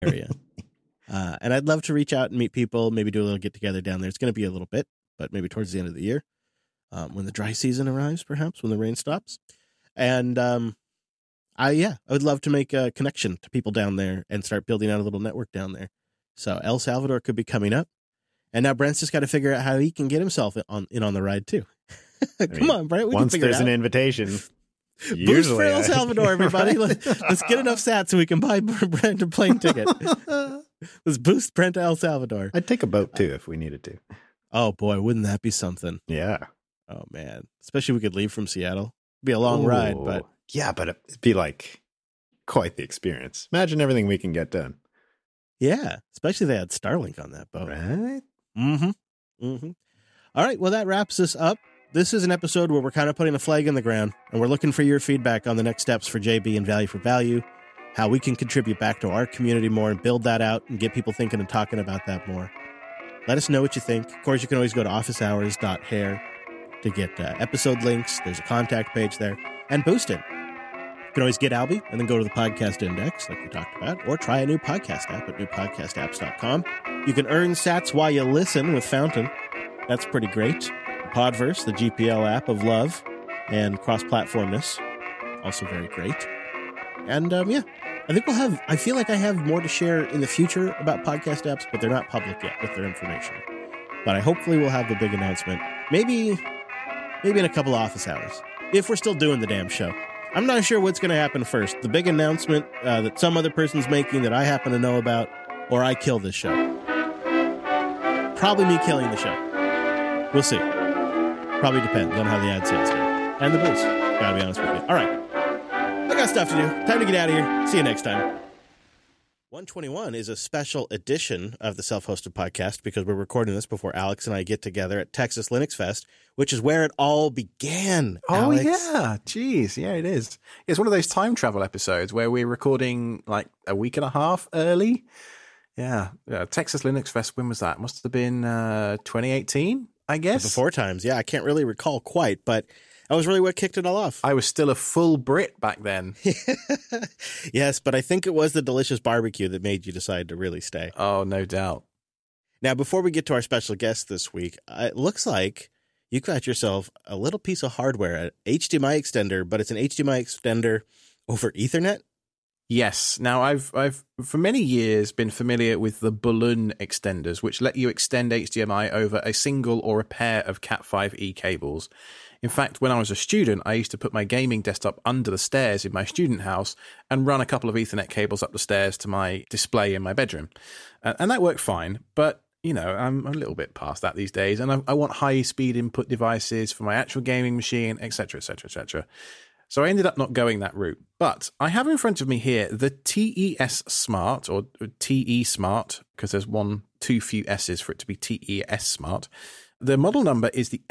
area. And I'd love to reach out and meet people, maybe do a little get together down there. It's going to be a little bit, but maybe towards the end of the year, when the dry season arrives, perhaps when the rain stops. And I would love to make a connection to people down there and start building out a little network down there. So El Salvador could be coming up. And now Brent's just got to figure out how he can get himself on the ride too. Come on, Brent. We once can figure it out. there's an invitation. Boost for El Salvador, everybody. Let's get enough sats so we can buy Brent a plane ticket. Let's boost Brent to El Salvador. I'd take a boat too if we needed to. Oh boy, wouldn't that be something? Yeah. Oh man, especially if we could leave from Seattle. It'd be a long ride, but yeah, but it'd be like quite the experience. Imagine everything we can get done. Yeah, especially if they had Starlink on that boat. Right? All right, well, that wraps us up. This is an episode where we're kind of putting a flag in the ground, and we're looking for your feedback on the next steps for JB and Value for Value, how we can contribute back to our community more and build that out and get people thinking and talking about that more. Let us know what you think. Of course, you can always go to officehours.hair to get episode links. There's a contact page there, and boost it. You can always get Albie and then go to the podcast index like we talked about, or try a new podcast app at newpodcastapps.com. You can earn sats while you listen with Fountain. That's pretty great. Podverse, the GPL app of love and cross-platformness, also very great. And I feel like I have more to share in the future about podcast apps, but they're not public yet with their information. But I hopefully will have the big announcement, maybe in a couple of office hours, if we're still doing the damn show. I'm not sure what's going to happen first. The big announcement that some other person's making that I happen to know about, or I kill this show. Probably me killing the show. We'll see. Probably depends on how the ad sales go. And the booze. Gotta be honest with you. All right. I got stuff to do. Time to get out of here. See you next time. 121 is a special edition of the Self-Hosted Podcast because we're recording this before Alex and I get together at Texas Linux Fest, which is where it all began. Oh, Alex. yeah. Jeez. Yeah, it is. It's one of those time travel episodes where we're recording like a week and a half early. Yeah. Texas Linux Fest, when was that? Must have been 2018, I guess. Before times. Yeah, I can't really recall quite, but that was really what kicked it all off. I was still a full Brit back then. Yes, but I think it was the delicious barbecue that made you decide to really stay. Oh, no doubt. Now, before we get to our special guest this week, it looks like you got yourself a little piece of hardware, an HDMI extender, but it's an HDMI extender over Ethernet? Yes. Now, I've for many years been familiar with the balloon extenders, which let you extend HDMI over a single or a pair of Cat5e cables. In fact, when I was a student, I used to put my gaming desktop under the stairs in my student house and run a couple of Ethernet cables up the stairs to my display in my bedroom. And that worked fine. But, you know, I'm a little bit past that these days. And I want high-speed input devices for my actual gaming machine, etc., etc., etc. So I ended up not going that route. But I have in front of me here the TES Smart, or TE Smart, because there's too few S's for it to be TES Smart. The model number is the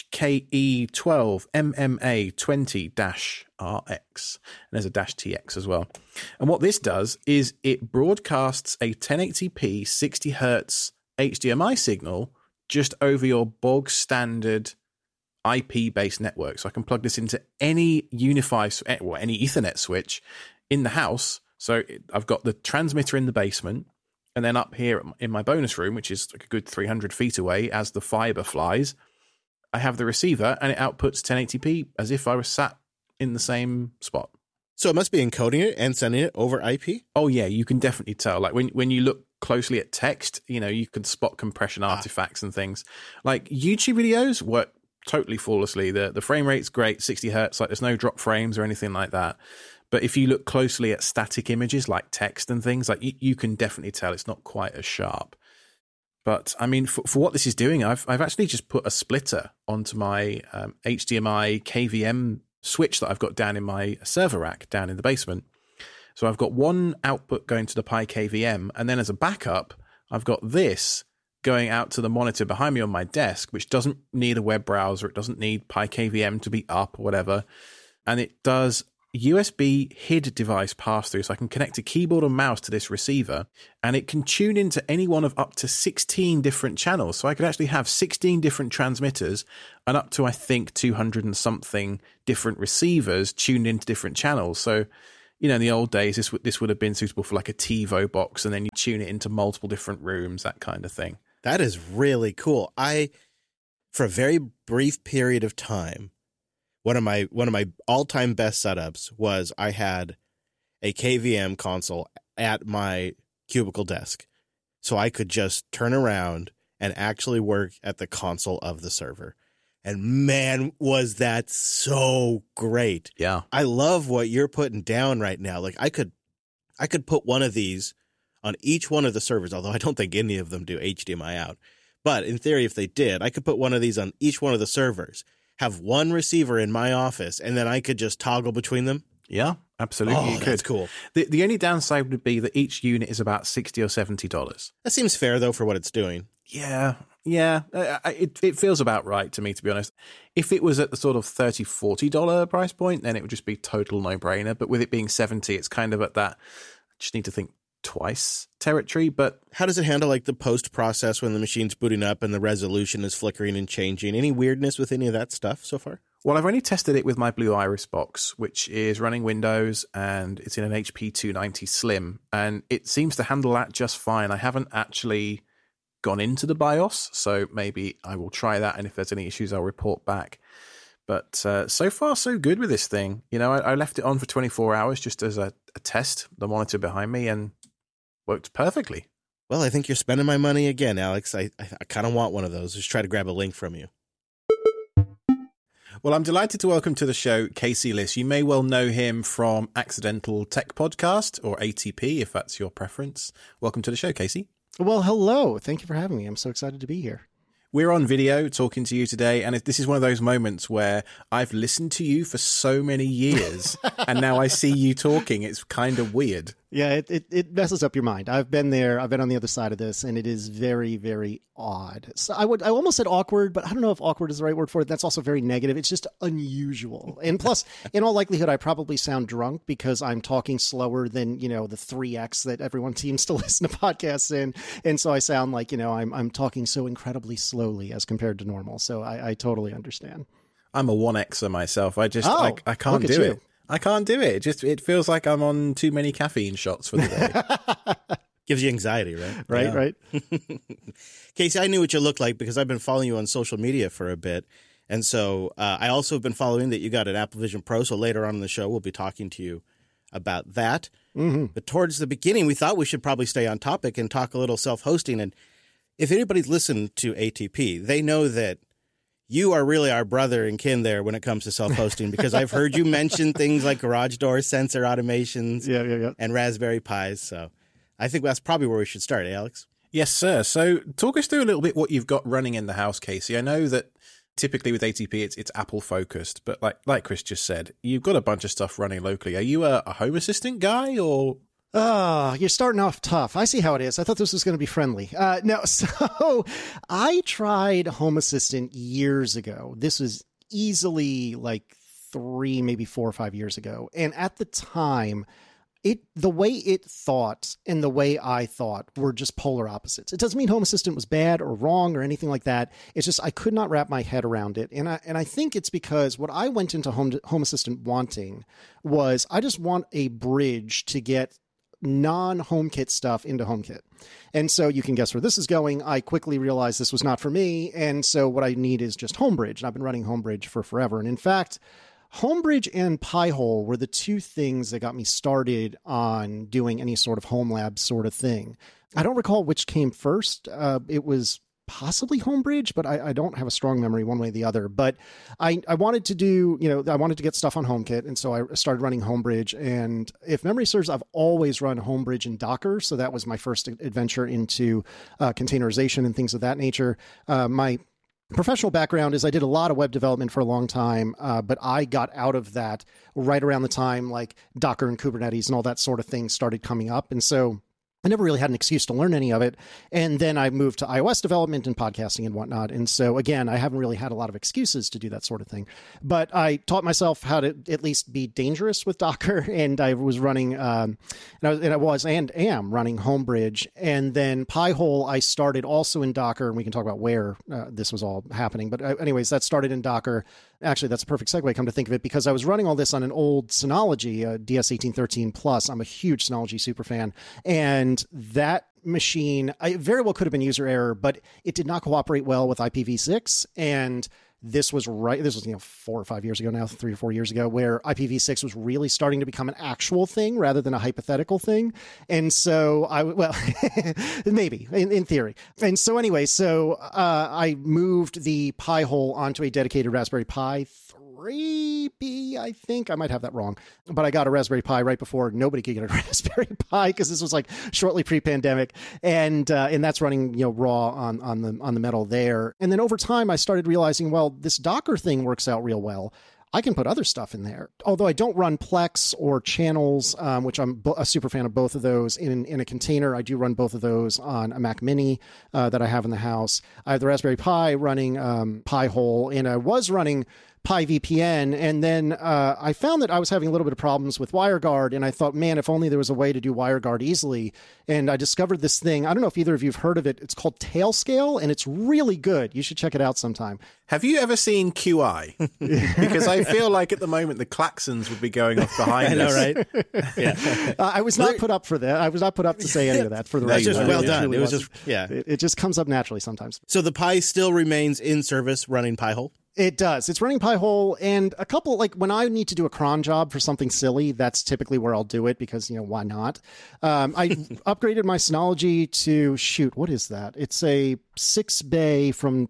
HKE12MMA20-RX. And there's a -TX as well. And what this does is it broadcasts a 1080p 60 Hertz HDMI signal just over your bog standard IP-based network. So I can plug this into any any Ethernet switch in the house. So I've got the transmitter in the basement. And then up here in my bonus room, which is like a good 300 feet away as the fiber flies, I have the receiver and it outputs 1080p as if I was sat in the same spot. So it must be encoding it and sending it over IP? Oh, yeah, you can definitely tell. Like when you look closely at text, you know, you can spot compression artifacts and things. Like YouTube videos work totally flawlessly. The frame rate's great, 60 hertz, like there's no drop frames or anything like that. But if you look closely at static images like text and things, like you can definitely tell it's not quite as sharp. But I mean, for what this is doing, I've actually just put a splitter onto my HDMI KVM switch that I've got down in my server rack down in the basement. So I've got one output going to the Pi KVM, and then as a backup, I've got this going out to the monitor behind me on my desk, which doesn't need a web browser. It doesn't need Pi KVM to be up or whatever. And it does USB HID device pass-through, so I can connect a keyboard and mouse to this receiver, and it can tune into any one of up to 16 different channels. So I could actually have 16 different transmitters and up to, I think, 200 and something different receivers tuned into different channels. So, in the old days, this would have been suitable for like a TiVo box, and then you tune it into multiple different rooms, that kind of thing. That is really cool. For a very brief period of time, one of my all-time best setups was I had a KVM console at my cubicle desk, so I could just turn around and actually work at the console of the server. And man, was that so great. Yeah. I love what you're putting down right now. Like I could put one of these on each one of the servers, although I don't think any of them do HDMI out. But in theory, if they did, I could put one of these on each one of the servers, have one receiver in my office, and then I could just toggle between them. Yeah, absolutely. Oh, that's cool. The only downside would be that each unit is about $60 or $70. That seems fair, though, for what it's doing. Yeah. It feels about right to me, to be honest. If it was at the sort of $30, $40 price point, then it would just be total no-brainer. But with it being $70, it's kind of at that, I just need to think twice territory. But how does it handle like the post process when the machine's booting up and the resolution is flickering and changing? Any weirdness with any of that stuff so far? Well, I've only tested it with my Blue Iris box, which is running Windows, and it's in an HP 290 Slim, and it seems to handle that just fine. I haven't actually gone into the BIOS, so maybe I will try that, and if there's any issues, I'll report back. But so far, so good with this thing. I left it on for 24 hours just as a test, the monitor behind me, and worked perfectly. Well, I think you're spending my money again, Alex. I kind of want one of those. Just try to grab a link from you. Well, I'm delighted to welcome to the show Casey Liss. You may well know him from Accidental Tech Podcast, or ATP, if that's your preference. Welcome to the show, Casey. Well, hello. Thank you for having me. I'm so excited to be here. We're on video talking to you today, and this is one of those moments where I've listened to you for so many years, and now I see you talking. It's kind of weird. Yeah, it messes up your mind. I've been there. I've been on the other side of this, and it is very, very odd. So I almost said awkward, but I don't know if awkward is the right word for it. That's also very negative. It's just unusual. And plus, in all likelihood, I probably sound drunk because I'm talking slower than, the 3x that everyone seems to listen to podcasts in. And so I sound like, I'm talking so incredibly slowly as compared to normal. So I totally understand. I'm a 1xer myself. I can't do it. I can't do it. It feels like I'm on too many caffeine shots for the day. Gives you anxiety, right? Right. Casey, I knew what you looked like because I've been following you on social media for a bit. And so I also have been following that you got an Apple Vision Pro. So later on in the show, we'll be talking to you about that. Mm-hmm. But towards the beginning, we thought we should probably stay on topic and talk a little self-hosting. And if anybody's listened to ATP, they know that you are really our brother and kin there when it comes to self-hosting, because I've heard you mention things like garage door sensor automations and Raspberry Pis. So I think that's probably where we should start, Alex. Yes, sir. So talk us through a little bit what you've got running in the house, Casey. I know that typically with ATP, it's Apple focused, but like Chris just said, you've got a bunch of stuff running locally. Are you a Home Assistant guy or... You're starting off tough. I see how it is. I thought this was going to be friendly. No, so I tried Home Assistant years ago. This was easily like 3, maybe 4 or 5 years ago. And at the time, the way it thought and the way I thought were just polar opposites. It doesn't mean Home Assistant was bad or wrong or anything like that. It's just I could not wrap my head around it. And I think it's because what I went into Home Assistant wanting was I just want a bridge to get non-HomeKit stuff into HomeKit. And so you can guess where this is going. I quickly realized this was not for me. And so what I need is just Homebridge. And I've been running Homebridge for forever. And in fact, Homebridge and Pi-hole were the two things that got me started on doing any sort of home lab sort of thing. I don't recall which came first. It was possibly Homebridge, but I don't have a strong memory one way or the other. But I wanted to do, I wanted to get stuff on HomeKit. And so I started running Homebridge. And if memory serves, I've always run Homebridge in Docker. So that was my first adventure into containerization and things of that nature. My professional background is I did a lot of web development for a long time, but I got out of that right around the time like Docker and Kubernetes and all that sort of thing started coming up. And so I never really had an excuse to learn any of it. And then I moved to iOS development and podcasting and whatnot. And so again, I haven't really had a lot of excuses to do that sort of thing. But I taught myself how to at least be dangerous with Docker. And I was running, and I was and am running Homebridge. And then Pi-hole, I started also in Docker. And we can talk about where this was all happening. But anyways, that started in Docker. Actually, that's a perfect segue, come to think of it, because I was running all this on an old Synology, DS1813 Plus. I'm a huge Synology superfan. And that machine, I very well could have been user error, but it did not cooperate well with IPv6. And this was 4 or 5 years ago now, 3 or 4 years ago, where IPv6 was really starting to become an actual thing rather than a hypothetical thing. And so maybe in theory. And so anyway, I moved the Pi-hole onto a dedicated Raspberry Pi 3B, I think. I might have that wrong. But I got a Raspberry Pi right before nobody could get a Raspberry Pi, because this was like shortly pre-pandemic. And that's running, raw on the metal there. And then over time, I started realizing, well, this Docker thing works out real well. I can put other stuff in there. Although I don't run Plex or channels, which I'm a super fan of both of those in a container. I do run both of those on a Mac Mini that I have in the house. I have the Raspberry Pi running Pi-hole, and I was running PiVPN, and then I found that I was having a little bit of problems with WireGuard, and I thought, man, if only there was a way to do WireGuard easily. And I discovered this thing. I don't know if either of you have heard of it. It's called Tailscale, and it's really good. You should check it out sometime. Have you ever seen QI? Because I feel like at the moment the klaxons would be going off behind us. I know, right? Yeah. I was not put up for that. I was not put up to say any of that for the That's record. just well done. Really It was just, yeah. It just comes up naturally sometimes. So the Pi still remains in service running Pi-hole? It does. It's running Pi-hole, and a couple, like when I need to do a cron job for something silly, that's typically where I'll do it, because, why not? I upgraded my Synology to, what is that? It's a 6-bay from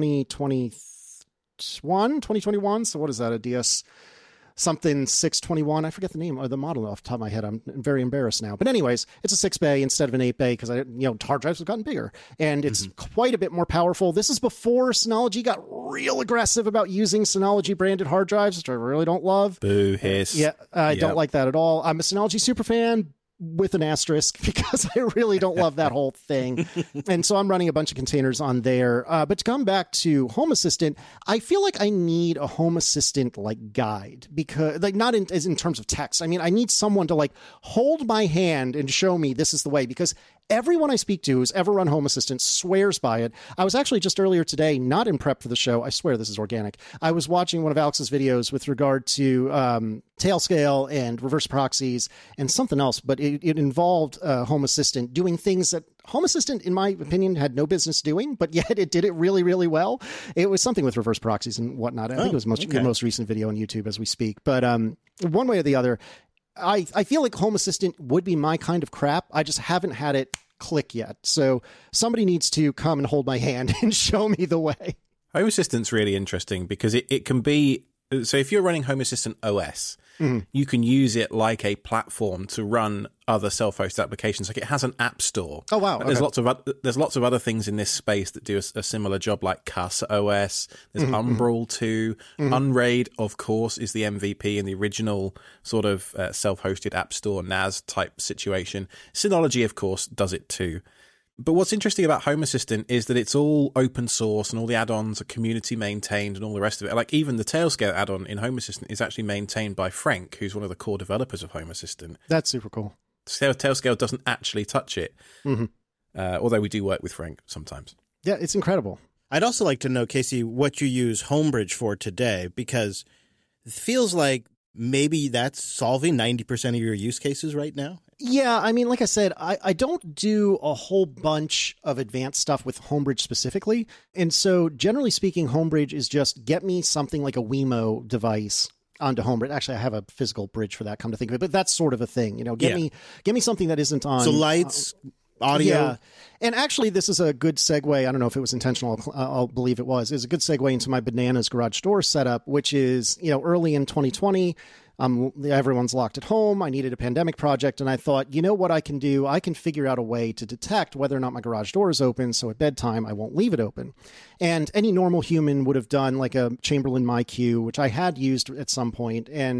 2021. So what is that? A DS something 621. I forget the name or the model off the top of my head. I'm very embarrassed now. But anyways, it's a 6-bay instead of an 8-bay, because hard drives have gotten bigger, and it's quite a bit more powerful. This is before Synology got real aggressive about using Synology branded hard drives, which I really don't love. Boo, hiss. Yeah, I don't like that at all. I'm a Synology superfan with an asterisk, because I really don't love that whole thing. And so I'm running a bunch of containers on there. But to come back to Home Assistant, I feel like I need a Home Assistant guide, because not in terms of text. I mean, I need someone to hold my hand and show me this is the way, because everyone I speak to who's ever run Home Assistant swears by it. I was actually just earlier today, not in prep for the show, I swear this is organic, I was watching one of Alex's videos with regard to Tailscale and reverse proxies and something else, but it involved Home Assistant doing things that Home Assistant, in my opinion, had no business doing, but yet it did it really, really well. It was something with reverse proxies and whatnot. I think it was the most recent video on YouTube as we speak. But one way or the other, I feel like Home Assistant would be my kind of crap. I just haven't had it click yet. So somebody needs to come and hold my hand and show me the way. Home Assistant's really interesting, because it can be... So if you're running Home Assistant OS, you can use it like a platform to run other self-hosted applications. Like, it has an app store. Oh, wow. There's lots of other things in this space that do a similar job, like Casa OS. There's Umbrel 2. Unraid, of course, is the MVP in the original sort of self-hosted app store NAS type situation. Synology, of course, does it too. But what's interesting about Home Assistant is that it's all open source, and all the add-ons are community maintained and all the rest of it. Like, even the Tailscale add-on in Home Assistant is actually maintained by Frank, who's one of the core developers of Home Assistant. That's super cool. Tailscale doesn't actually touch it, although we do work with Frank sometimes. Yeah, it's incredible. I'd also like to know, Casey, what you use Homebridge for today, because it feels like maybe that's solving 90% of your use cases right now. Yeah, I mean, like I said, I don't do a whole bunch of advanced stuff with Homebridge specifically. And so generally speaking, Homebridge is just get me something like a Wemo device onto Homebridge. Actually, I have a physical bridge for that, come to think of it, but that's sort of a thing. Get me something that isn't on. So lights, audio. Yeah. And actually, this is a good segue. I don't know if it was intentional. I'll believe it was. It's a good segue into my Bananas garage door setup, which is, early in 2020. Everyone's locked at home. I needed a pandemic project, and I thought, what I can do? I can figure out a way to detect whether or not my garage door is open, so at bedtime I won't leave it open. And any normal human would have done like a Chamberlain MyQ, which I had used at some point, and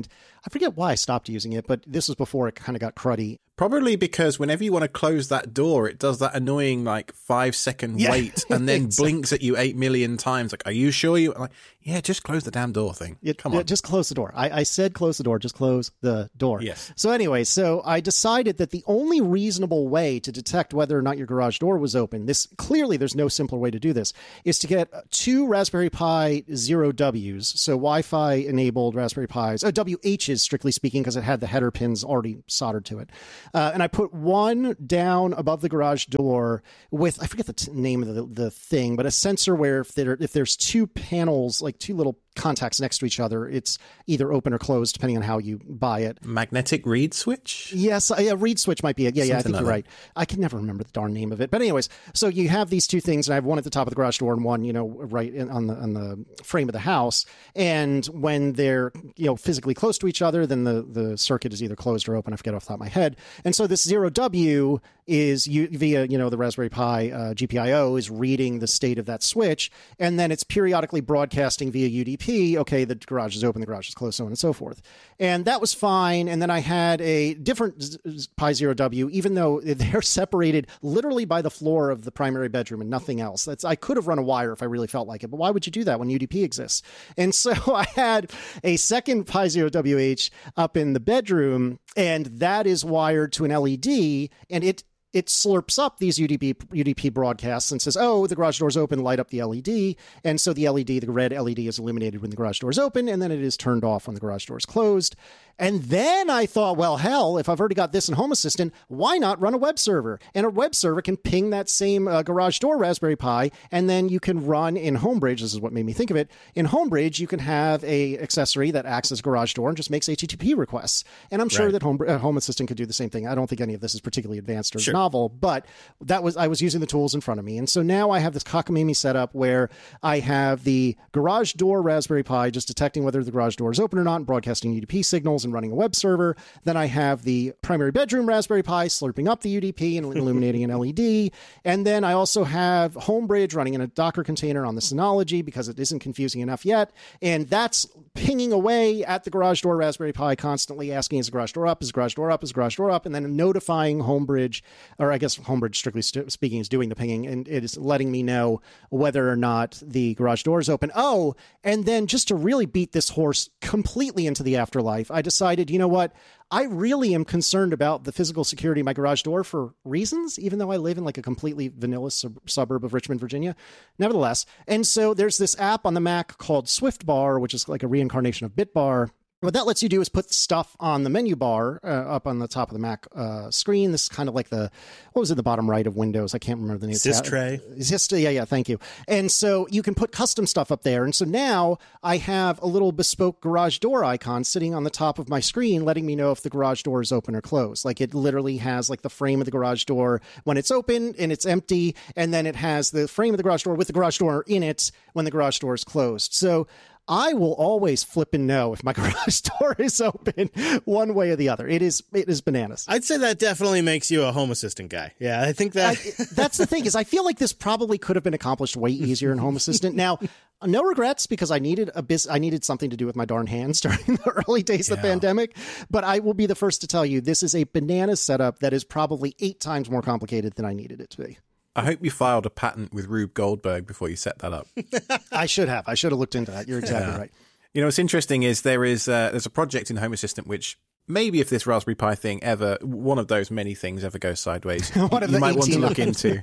I forget why I stopped using it, but this was before it kind of got cruddy. Probably because whenever you want to close that door, it does that annoying 5-second wait and then blinks at you 8 million times. Like, are you sure you? I'm like, yeah, just close the damn door thing. Come on. Just close the door. I said close the door. Just close the door. Yes. So anyway, I decided that the only reasonable way to detect whether or not your garage door was open, there's no simpler way to do this, is to get 2 Raspberry Pi 0Ws, so Wi-Fi enabled Raspberry Pis, WHs strictly speaking, because it had the header pins already soldered to it. And I put one down above the garage door with, I forget the name of the thing, but a sensor where if there's 2 panels, like 2 little contacts next to each other, it's either open or closed depending on how you buy it. Magnetic reed switch? Yes, a reed switch might be it. Yeah, I think you're right. I can never remember the darn name of it. But anyways, so you have these 2 things, and I have one at the top of the garage door and one, right on the frame of the house. And when they're, physically close to each other, then the circuit is either closed or open. I forget off the top of my head. And so this 0W is via, the Raspberry Pi GPIO is reading the state of that switch, and then it's periodically broadcasting via UDP. Okay, the garage is open, the garage is closed, so on and so forth. And that was fine. And then I had a different Pi 0W, even though they're separated literally by the floor of the primary bedroom and nothing else. I could have run a wire if I really felt like it, but why would you do that when UDP exists? And so I had a second Pi 0WH up in the bedroom, and that is wired to an LED, and it slurps up these UDP broadcasts and says, oh, the garage door's open, light up the LED. And so the red LED is illuminated when the garage door is open, and then it is turned off when the garage door is closed. And then I thought, well, hell, if I've already got this in Home Assistant, why not run a web server? And a web server can ping that same garage door Raspberry Pi, and then you can run in Homebridge. This is what made me think of it. In Homebridge, you can have a accessory that acts as garage door and just makes HTTP requests. And I'm sure that Home Assistant could do the same thing. I don't think any of this is particularly advanced or novel, but I was using the tools in front of me. And so now I have this cockamamie setup where I have the garage door Raspberry Pi just detecting whether the garage door is open or not and broadcasting UDP signals and running a web server. Then I have the primary bedroom Raspberry Pi slurping up the UDP and illuminating an LED. And then I also have Homebridge running in a Docker container on the Synology because it isn't confusing enough yet. And that's pinging away at the garage door Raspberry Pi, constantly asking, is the garage door up? Is the garage door up? Is the garage door up? And then notifying Homebridge, or I guess Homebridge, strictly speaking, is doing the pinging, and it is letting me know whether or not the garage door is open. Oh, and then just to really beat this horse completely into the afterlife, I decided, you know what? I really am concerned about the physical security of my garage door for reasons, even though I live in like a completely vanilla suburb of Richmond, Virginia, nevertheless. And so there's this app on the Mac called SwiftBar, which is like a reincarnation of BitBar. What that lets you do is put stuff on the menu bar up on the top of the Mac screen. This is kind of like what was in the bottom right of Windows? I can't remember the name. Systray. Yeah, thank you. And so you can put custom stuff up there. And so now I have a little bespoke garage door icon sitting on the top of my screen, letting me know if the garage door is open or closed. Like it literally has like the frame of the garage door when it's open and it's empty. And then it has the frame of the garage door with the garage door in it when the garage door is closed. So I will always flip and know if my garage door is open one way or the other. It is bananas. I'd say that definitely makes you a Home Assistant guy. Yeah, I think that... that's the thing, is I feel like this probably could have been accomplished way easier in Home Assistant. Now, no regrets, because I needed something to do with my darn hands during the early days of the pandemic. But I will be the first to tell you, this is a banana setup that is probably 8 times more complicated than I needed it to be. I hope you filed a patent with Rube Goldberg before you set that up. I should have looked into that. You're exactly right. You know, what's interesting is there's a project in Home Assistant which maybe if this Raspberry Pi thing one of those many things ever goes sideways, you might want to look into.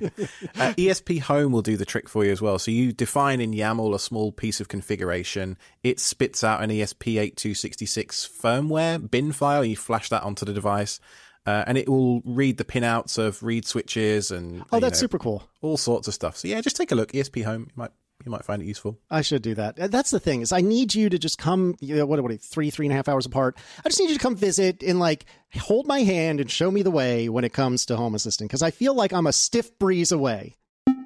ESP Home will do the trick for you as well. So you define in YAML a small piece of configuration. It spits out an ESP8266 firmware bin file. You flash that onto the device. And it will read the pinouts of read switches and that's super cool. All sorts of stuff. So yeah, just take a look. ESP Home, you might find it useful. I should do that. That's the thing, is I need you to just come. What 3.5 hours apart. I just need you to come visit and hold my hand and show me the way when it comes to Home Assistant, because I feel like I'm a stiff breeze away.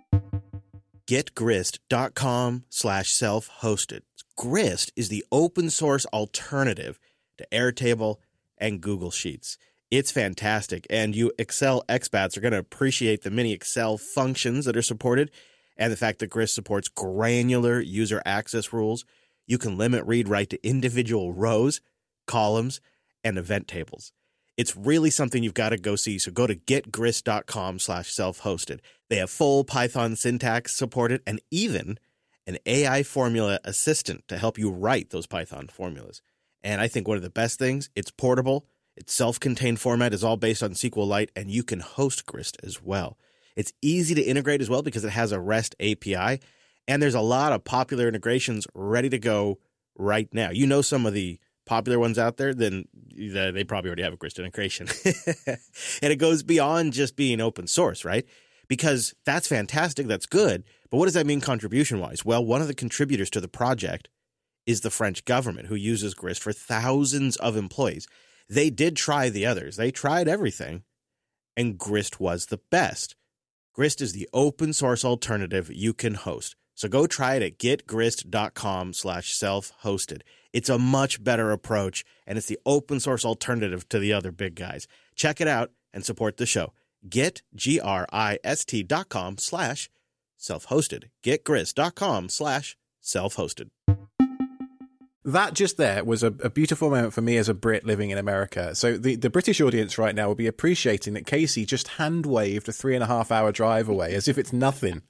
GetGrist.com/self-hosted. Grist is the open source alternative to Airtable and Google Sheets. It's fantastic, and you Excel expats are going to appreciate the many Excel functions that are supported and the fact that Grist supports granular user access rules. You can limit read-write to individual rows, columns, and event tables. It's really something you've got to go see. So go to getgrist.com/self-hosted. They have full Python syntax supported and even an AI formula assistant to help you write those Python formulas. And I think one of the best things, it's portable. Its self-contained format is all based on SQLite, and you can host Grist as well. It's easy to integrate as well because it has a REST API, and there's a lot of popular integrations ready to go right now. You know some of the popular ones out there, then they probably already have a Grist integration. And it goes beyond just being open source, right? Because that's fantastic, that's good, but what does that mean contribution-wise? Well, one of the contributors to the project is the French government, who uses Grist for thousands of employees. They did try the others. They tried everything, and Grist was the best. Grist is the open source alternative you can host. So go try it at getgrist.com/self-hosted. It's a much better approach, and it's the open source alternative to the other big guys. Check it out and support the show. GetGrist.com/self-hosted. GetGrist.com/self-hosted. That just there was a beautiful moment for me as a Brit living in America. So the British audience right now will be appreciating that Casey just hand-waved a 3.5-hour drive away as if it's nothing.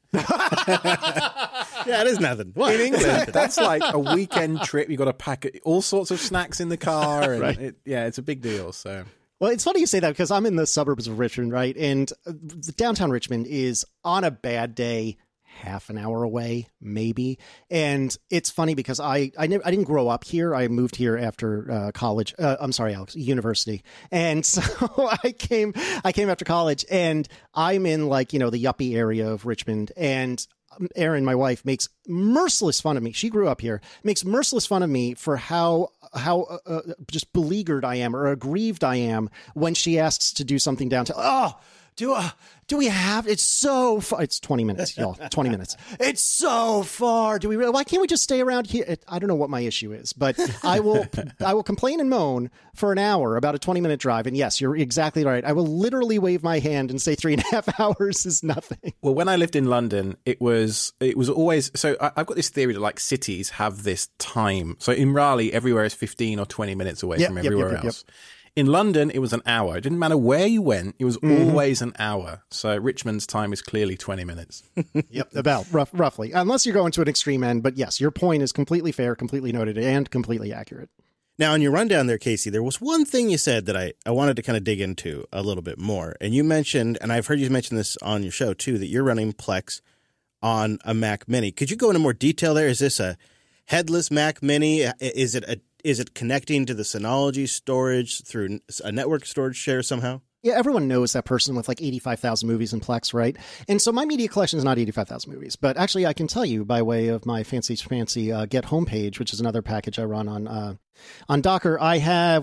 Yeah, it is nothing. What? In England, that's like a weekend trip. You've got to pack all sorts of snacks in the car. And right. It's a big deal. So, well, it's funny you say that because I'm in the suburbs of Richmond, right? And downtown Richmond is, on a bad day, half an hour away, maybe. And it's funny because I didn't grow up here. I moved here after college. I'm sorry, Alex, university. And so I came after college, and I'm in the yuppie area of Richmond. And Erin, my wife, makes merciless fun of me. She grew up here, makes merciless fun of me for how just beleaguered I am or aggrieved I am when she asks to do something downtown. Oh, do we have? It's so far. It's 20 minutes, y'all. 20 minutes. It's so far. Why can't we just stay around here? I don't know what my issue is, but I will complain and moan for an hour about a 20-minute drive. And yes, you're exactly right. I will literally wave my hand and say 3.5 hours is nothing. Well, when I lived in London, it was always, so I've got this theory that like cities have this time. So in Raleigh, everywhere is 15 or 20 minutes away from everywhere else. Yep. In London, it was an hour. It didn't matter where you went. It was always an hour. So Richmond's time is clearly 20 minutes. Yep, about roughly. Unless you're going to an extreme end. But yes, your point is completely fair, completely noted, and completely accurate. Now, on your rundown there, Casey, there was one thing you said that I wanted to kind of dig into a little bit more. And you mentioned, and I've heard you mention this on your show too, that you're running Plex on a Mac Mini. Could you go into more detail there? Is this a headless Mac Mini? Is it connecting to the Synology storage through a network storage share somehow? Yeah, everyone knows that person with like 85,000 movies in Plex, right? And so my media collection is not 85,000 movies, but actually I can tell you by way of my fancy Get homepage, which is another package I run on Docker, I have,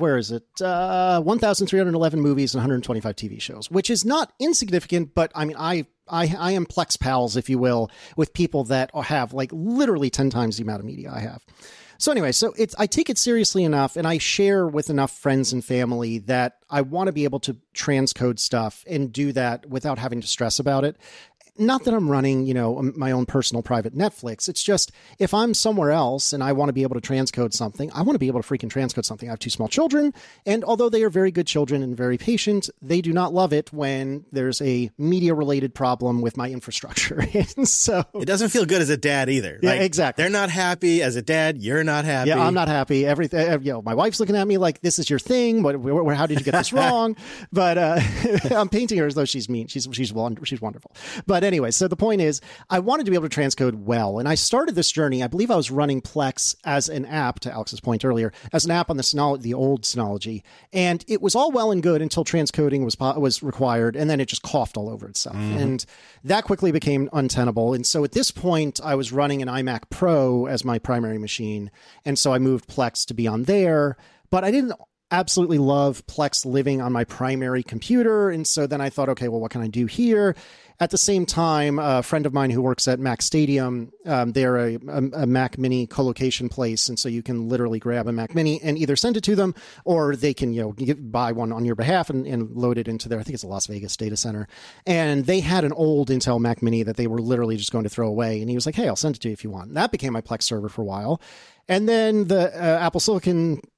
1,311 movies and 125 TV shows, which is not insignificant, but I mean, I am Plex pals, if you will, with people that have like literally 10 times the amount of media I have. So anyway, I take it seriously enough, and I share with enough friends and family that I want to be able to transcode stuff and do that without having to stress about it. Not that I'm running, my own personal private Netflix. It's just if I'm somewhere else and I want to be able to transcode something, I want to be able to freaking transcode something. I have 2 small children, and although they are very good children and very patient, they do not love it when there's a media-related problem with my infrastructure. And so it doesn't feel good as a dad either. Yeah, exactly. They're not happy as a dad. You're not happy. Yeah, I'm not happy. Everything. My wife's looking at me like, "This is your thing. How did you get this wrong?" But I'm painting her as though she's mean. She's wonderful. But anyway, so the point is, I wanted to be able to transcode well. And I started this journey, I believe I was running Plex as an app, to Alex's point earlier, as an app on the old Synology. And it was all well and good until transcoding was required, and then it just coughed all over itself. And that quickly became untenable. And so at this point, I was running an iMac Pro as my primary machine. And so I moved Plex to be on there. But I didn't absolutely love Plex living on my primary computer. And so then I thought, okay, well, what can I do here? At the same time, a friend of mine who works at Mac Stadium, they're a Mac Mini co-location place. And so you can literally grab a Mac Mini and either send it to them, or they can, buy one on your behalf and load it into their, I think it's a Las Vegas data center. And they had an old Intel Mac Mini that they were literally just going to throw away. And he was like, "Hey, I'll send it to you if you want." And that became my Plex server for a while. And then the Apple Silicon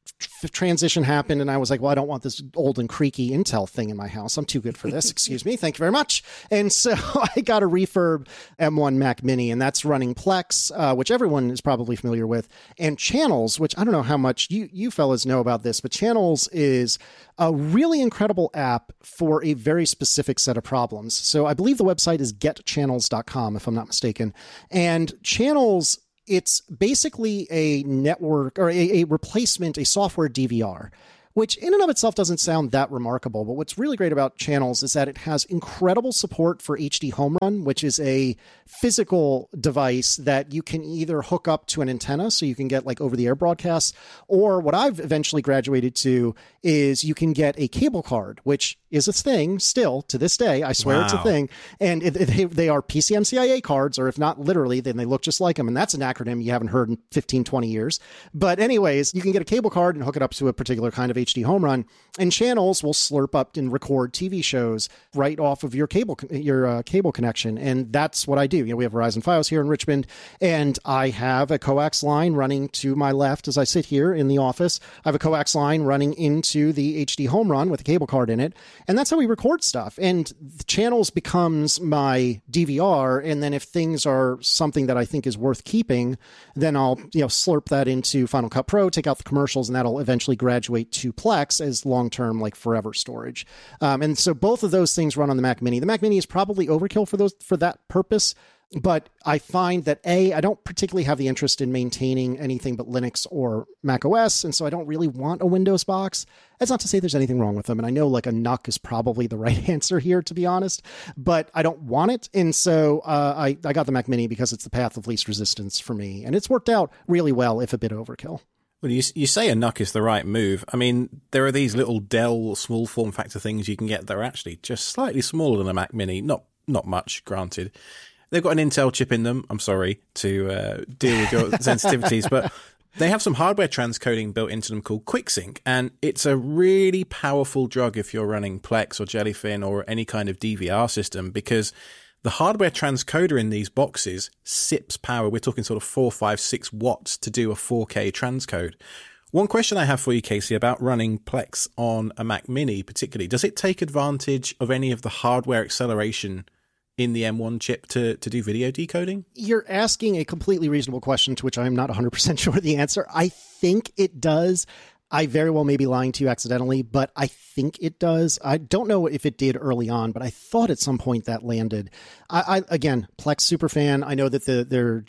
transition happened, and I was like, well, I don't want this old and creaky Intel thing in my house. I'm too good for this. Excuse me. Thank you very much. And so I got a refurb M1 Mac Mini, and that's running Plex, which everyone is probably familiar with, and Channels, which I don't know how much you fellas know about this, but Channels is a really incredible app for a very specific set of problems. So I believe the website is getchannels.com, if I'm not mistaken. And Channels, it's basically a network or a replacement, a software DVR, which in and of itself doesn't sound that remarkable. But what's really great about Channels is that it has incredible support for HD Home Run, which is a physical device that you can either hook up to an antenna so you can get like over the air broadcasts, or what I've eventually graduated to is you can get a cable card, which is a thing still to this day. I swear It's a thing. And they are PCMCIA cards, or if not literally, then they look just like them. And that's an acronym you haven't heard in 15, 20 years. But anyways, you can get a cable card and hook it up to a particular kind of HD Home Run, and Channels will slurp up and record TV shows right off of your cable connection. And that's what I do. We have Verizon Fios here in Richmond, and I have a coax line running to my left as I sit here in the office. I have a coax line running into the HD Home Run with a cable card in it. And that's how we record stuff. And the Channels becomes my DVR. And then if things are something that I think is worth keeping, then I'll, slurp that into Final Cut Pro, take out the commercials, and that'll eventually graduate to Plex as long-term, like forever storage. And so both of those things run on the Mac Mini. The Mac Mini is probably overkill for that purpose. But I find that I don't particularly have the interest in maintaining anything but Linux or Mac OS, and so I don't really want a Windows box. That's not to say there's anything wrong with them, and I know like a NUC is probably the right answer here, to be honest, but I don't want it, and so I got the Mac Mini because it's the path of least resistance for me, and it's worked out really well, if a bit overkill. Well, you say a NUC is the right move. I mean, there are these little Dell small form factor things you can get that are actually just slightly smaller than a Mac Mini, not much, granted. They've got an Intel chip in them. I'm sorry to deal with your sensitivities, but they have some hardware transcoding built into them called QuickSync, and it's a really powerful drug if you're running Plex or Jellyfin or any kind of DVR system, because the hardware transcoder in these boxes sips power. We're talking sort of 4, 5, 6 watts to do a 4K transcode. One question I have for you, Casey, about running Plex on a Mac Mini particularly, does it take advantage of any of the hardware acceleration in the M1 chip to do video decoding? You're asking a completely reasonable question to which I'm not 100% sure the answer. I think it does. I very well may be lying to you accidentally, but I think it does. I don't know if it did early on, but I thought at some point that landed. Again, Plex super fan. I know that they're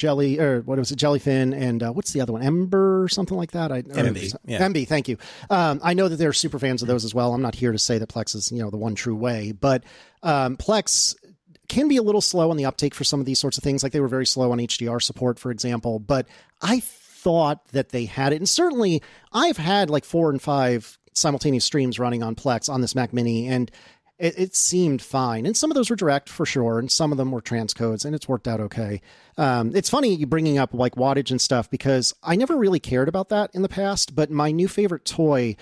Jellyfin, and what's the other one? Ember or something like that? MB, yeah. MB, thank you. I know that they're super fans of those as well. I'm not here to say that Plex is, the one true way, but Plex can be a little slow on the uptake for some of these sorts of things. Like they were very slow on HDR support, for example, but I thought that they had it. And certainly I've had like 4 and 5 simultaneous streams running on Plex on this Mac Mini, and it seemed fine. And some of those were direct for sure, and some of them were transcodes, and it's worked out okay. It's funny you bringing up like wattage and stuff, because I never really cared about that in the past, but my new favorite toy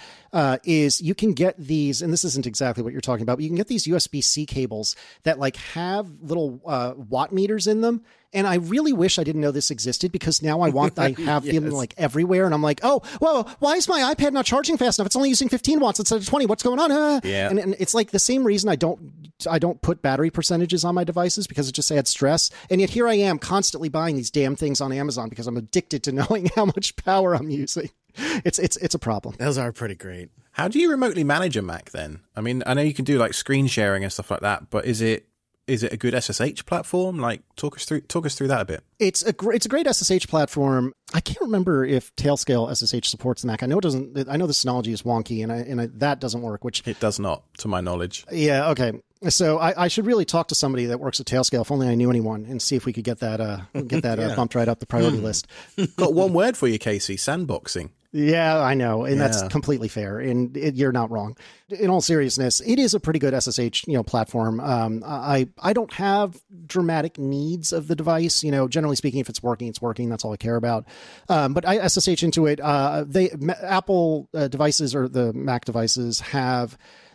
is you can get these, and this isn't exactly what you're talking about, but you can get these USB-C cables that like have little watt meters in them. And I really wish I didn't know this existed, because now I have yes. them like everywhere. And I'm like, oh, well, why is my iPad not charging fast enough? It's only using 15 watts instead of 20. What's going on? Yeah. And it's like the same reason I don't put battery percentages on my devices, because it just adds stress. And yet here I am constantly buying these damn things on Amazon because I'm addicted to knowing how much power I'm using. It's a problem. Those are pretty great. How do you remotely manage a Mac then? I mean, I know you can do like screen sharing and stuff like that, but is it a good SSH platform? Like, talk us through that a bit. It's a great SSH platform. I can't remember if Tailscale SSH supports the Mac. I know it doesn't. I know the Synology is wonky, and that doesn't work. Which it does not, to my knowledge. Yeah. Okay. So I should really talk to somebody that works at Tailscale, if only I knew anyone, and see if we could get that yeah. Bumped right up the priority list. Got one word for you, Casey: sandboxing. Yeah, I know, and that's completely fair, and you're not wrong. In all seriousness, it is a pretty good SSH, platform. I don't have dramatic needs of the device. Generally speaking, if it's working, it's working. That's all I care about. But I SSH into it. Apple devices or the Mac devices have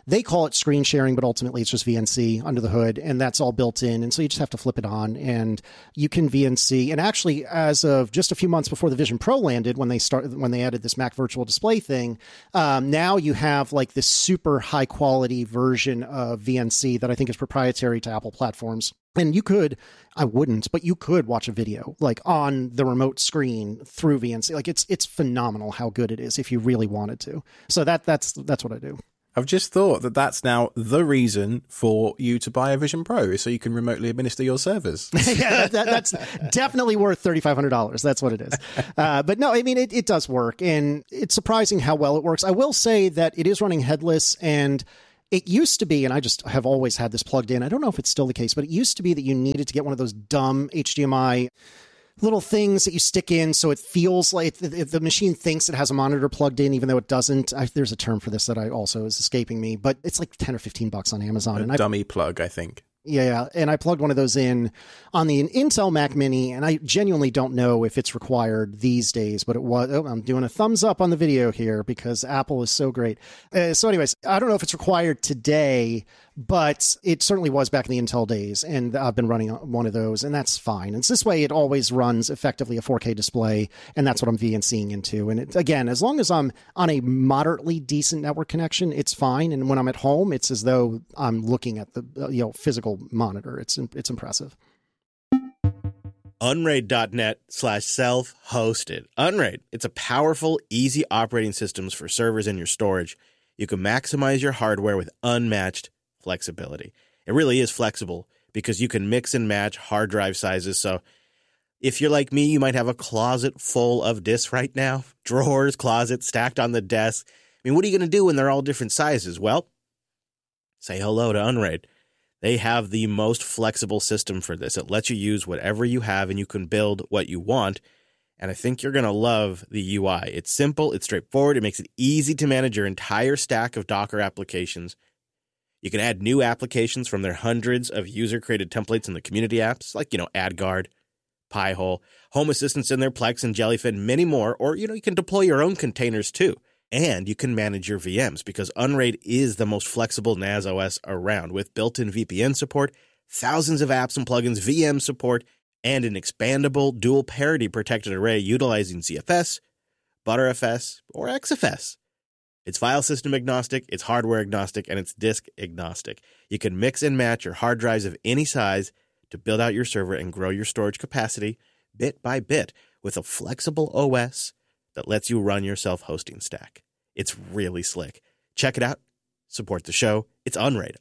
They call it screen sharing, but ultimately it's just VNC under the hood, and that's all built in. And so you just have to flip it on, and you can VNC. And actually, as of just a few months before the Vision Pro landed, when they added this Mac Virtual Display thing, now you have like this super high quality version of VNC that I think is proprietary to Apple platforms. And you could, I wouldn't, but you could watch a video like on the remote screen through VNC. Like it's phenomenal how good it is if you really wanted to. So that's what I do. I've just thought that that's now the reason for you to buy a Vision Pro, so you can remotely administer your servers. Yeah, that's definitely worth $3,500. That's what it is. But no, I mean, it does work, and it's surprising how well it works. I will say that it is running headless, and it used to be, and I just have always had this plugged in. I don't know if it's still the case, but it used to be that you needed to get one of those dumb HDMI little things that you stick in so it feels like the machine thinks it has a monitor plugged in, even though it doesn't. There's a term for this that I also is escaping me, but it's like 10 or 15 bucks on Amazon. A dummy plug, I think. Yeah, and I plugged one of those in on the Intel Mac Mini, and I genuinely don't know if it's required these days, but it was. Oh, I'm doing a thumbs up on the video here because Apple is so great. So anyways, I don't know if it's required today, but it certainly was back in the Intel days, and I've been running one of those, and that's fine. And this way, it always runs effectively a 4K display, and that's what I'm VNCing into. And again, as long as I'm on a moderately decent network connection, it's fine. And when I'm at home, it's as though I'm looking at the physical monitor. It's impressive. Unraid.net/self-hosted. Unraid, it's a powerful, easy operating systems for servers in your storage. You can maximize your hardware with unmatched flexibility. It really is flexible because you can mix and match hard drive sizes. So if you're like me, you might have a closet full of disks right now. Drawers, closets stacked on the desk. I mean, what are you going to do when they're all different sizes? Well, say hello to Unraid. They have the most flexible system for this. It lets you use whatever you have and you can build what you want. And I think you're going to love the UI. It's simple, it's straightforward, it makes it easy to manage your entire stack of Docker applications. You can add new applications from their hundreds of user-created templates in the community apps, like, AdGuard, Pi-hole, Home Assistants in their Plex and Jellyfin, many more. Or, you can deploy your own containers too. And you can manage your VMs because Unraid is the most flexible NAS OS around with built-in VPN support, thousands of apps and plugins, VM support, and an expandable dual parity protected array utilizing ZFS, ButterFS, or XFS. It's file system agnostic, it's hardware agnostic, and it's disk agnostic. You can mix and match your hard drives of any size to build out your server and grow your storage capacity bit by bit with a flexible OS that lets you run your self-hosting stack. It's really slick. Check it out. Support the show. It's Unraid.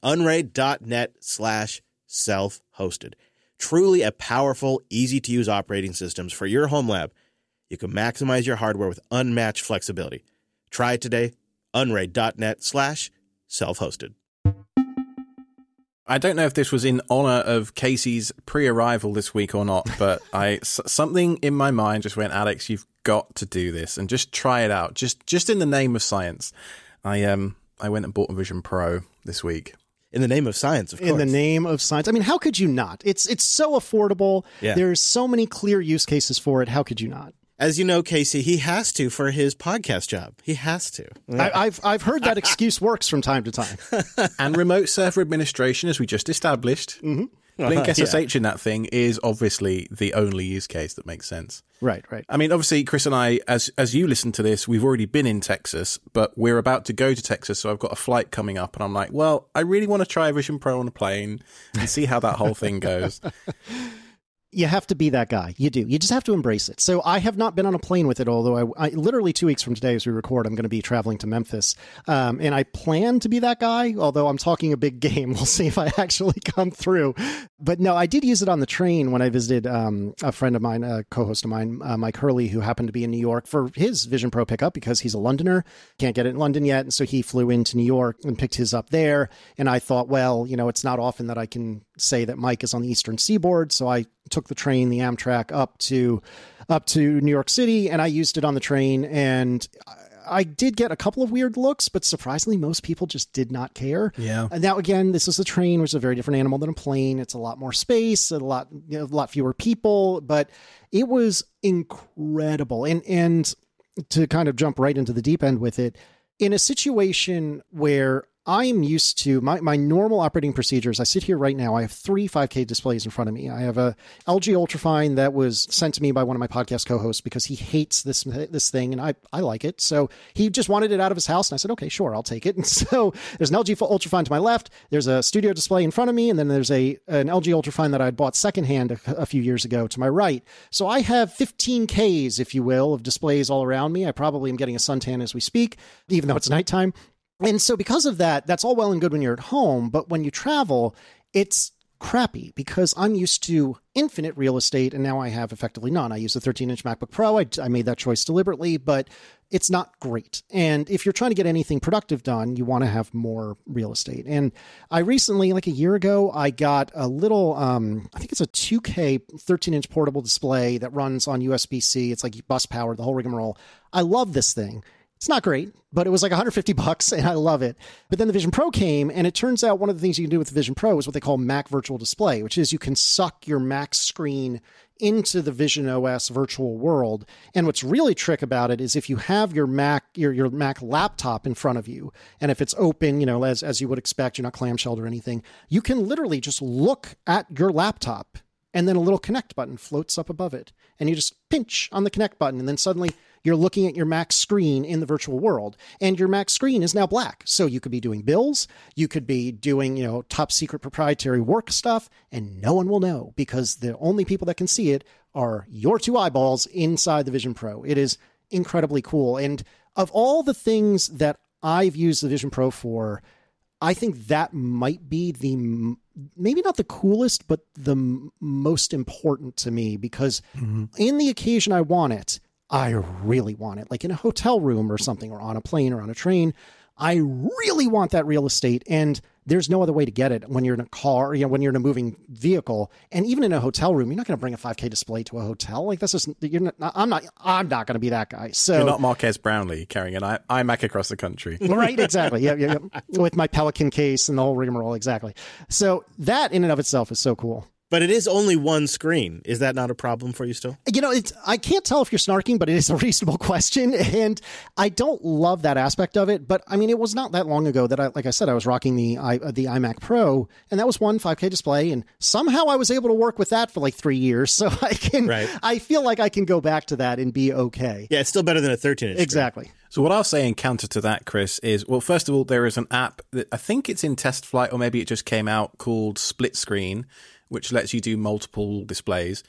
Unraid.net/self-hosted. Truly a powerful, easy-to-use operating systems for your home lab. You can maximize your hardware with unmatched flexibility. Try it today. Unraid.net/self-hosted. I don't know if this was in honor of Casey's pre-arrival this week or not, but something in my mind just went, Alex, you've got to do this and just try it out. Just in the name of science. I went and bought a Vision Pro this week. In the name of science, of course. In the name of science. I mean, how could you not? It's so affordable. Yeah. There's so many clear use cases for it. How could you not? As you know, Casey, he has to for his podcast job. He has to. Yeah. I've heard that excuse works from time to time. And remote server administration, as we just established, Blink SSH in that thing is obviously the only use case that makes sense. Right. I mean, obviously, Chris and I, as you listen to this, we've already been in Texas, but we're about to go to Texas, so I've got a flight coming up, and I'm like, well, I really want to try Vision Pro on a plane and see how that whole thing goes. You have to be that guy. You do. You just have to embrace it. So I have not been on a plane with it, although I literally 2 weeks from today as we record, I'm going to be traveling to Memphis. And I plan to be that guy, although I'm talking a big game. We'll see if I actually come through. But no, I did use it on the train when I visited a friend of mine, a co-host of mine, Mike Hurley, who happened to be in New York for his Vision Pro pickup because he's a Londoner. Can't get it in London yet. And so he flew into New York and picked his up there. And I thought, well, it's not often that I can say that Mike is on the Eastern Seaboard. So I took the train, the Amtrak, up to New York City, and I used it on the train, and I did get a couple of weird looks, but surprisingly, most people just did not care. Yeah. And now, again, this is a train, which is a very different animal than a plane. It's a lot more space, a lot fewer people, but it was incredible. And to kind of jump right into the deep end with it, in a situation where I'm used to my normal operating procedures. I sit here right now. I have 3 5K displays in front of me. I have a LG Ultrafine that was sent to me by one of my podcast co-hosts because he hates this thing, and I like it. So he just wanted it out of his house, and I said, okay, sure, I'll take it. And so there's an LG Ultrafine to my left. There's a studio display in front of me, and then there's an LG Ultrafine that I had bought secondhand a few years ago to my right. So I have 15 Ks, if you will, of displays all around me. I probably am getting a suntan as we speak, even though it's nighttime. And so because of that, that's all well and good when you're at home, but when you travel, it's crappy because I'm used to infinite real estate, and now I have effectively none. I use a 13-inch MacBook Pro. I made that choice deliberately, but it's not great. And if you're trying to get anything productive done, you want to have more real estate. And I recently, like a year ago, I got a little, I think it's a 2K 13-inch portable display that runs on USB-C. It's like bus powered, the whole rigmarole. I love this thing. It's not great, but it was like $150 and I love it. But then the Vision Pro came, and it turns out one of the things you can do with the Vision Pro is what they call Mac Virtual Display, which is you can suck your Mac screen into the Vision OS virtual world. And what's really trick about it is if you have your Mac, your Mac laptop in front of you, and if it's open, you know, as you would expect, you're not clamshelled or anything, you can literally just look at your laptop, and then a little connect button floats up above it. And you just pinch on the connect button, and then suddenly you're looking at your Mac screen in the virtual world, and your Mac screen is now black. So you could be doing bills, you could be doing, you know, top secret proprietary work stuff, and no one will know because the only people that can see it are your 2 eyeballs inside the Vision Pro. It is incredibly cool. And of all the things that I've used the Vision Pro for, I think that might be maybe not the coolest, but the most important to me because in the occasion I want it, I really want it, like in a hotel room or something, or on a plane or on a train. I really want that real estate, and there's no other way to get it when you're in a car, you know, when you're in a moving vehicle, and even in a hotel room, you're not going to bring a 5K display to a hotel. Like that's just, I'm not going to be that guy. So you're not Marquez Brownlee carrying an iMac across the country. Right. Exactly. Yeah. With my Pelican case and the whole rigmarole. Exactly. So that in and of itself is so cool. But it is only one screen. Is that not a problem for you still? You know, I can't tell if you're snarking, but it is a reasonable question. And I don't love that aspect of it. But I mean, it was not that long ago that like I said, I was rocking the iMac Pro, and that was one 5K display. And somehow I was able to work with that for like 3 years. So I feel like I can go back to that and be okay. Yeah, it's still better than a 13-inch. Exactly. Screen. So what I'll say in counter to that, Chris, is, well, first of all, there is an app that I think it's in test flight, or maybe it just came out, called Split Screen, which lets you do multiple displays.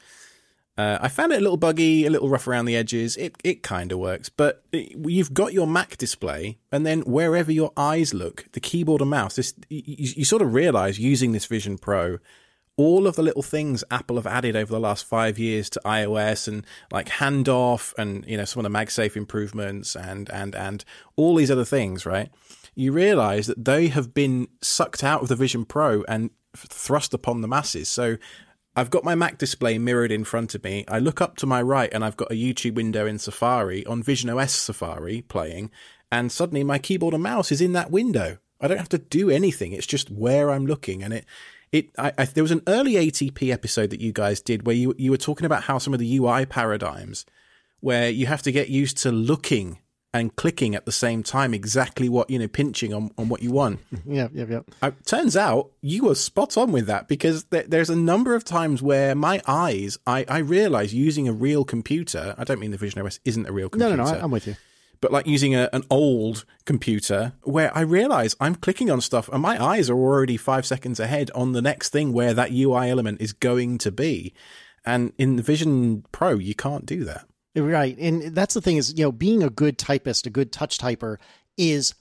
I found it a little buggy, a little rough around the edges. It kind of works, but you've got your Mac display, and then wherever your eyes look, the keyboard and mouse, you sort of realize using this Vision Pro, all of the little things Apple have added over the last 5 years to iOS, and like handoff, and you know, some of the MagSafe improvements, and all these other things, right? You realize that they have been sucked out of the Vision Pro and thrust upon the masses. So I've got my Mac display mirrored in front of me. I look up to my right, and I've got a YouTube window in Safari, on Vision OS Safari, playing, and suddenly my keyboard and mouse is in that window. I don't have to do anything. It's just where I'm looking. And there was an early ATP episode that you guys did where you were talking about how some of the UI paradigms, where you have to get used to looking and clicking at the same time, exactly what, you know, pinching on what you want. Yeah. Turns out you were spot on with that, because there's a number of times where my eyes, I realize using a real computer, I don't mean the Vision OS isn't a real computer. No, I'm with you. But like using an old computer, where I realize I'm clicking on stuff and my eyes are already 5 seconds ahead on the next thing where that UI element is going to be. And in the Vision Pro, you can't do that. Right. And that's the thing is, you know, being a good typist, a good touch typer is